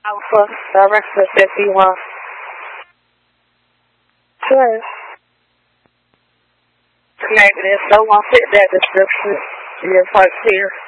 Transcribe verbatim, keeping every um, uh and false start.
Alpha Director fifty-one. Sure. Negative. No one fit that description. Your parts here.